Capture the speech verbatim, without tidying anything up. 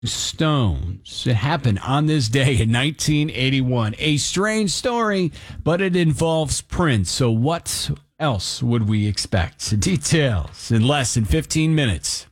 Stones. It happened on this day in nineteen eighty-one. A strange story, but it involves Prince. So what else would we expect? Details in less than fifteen minutes.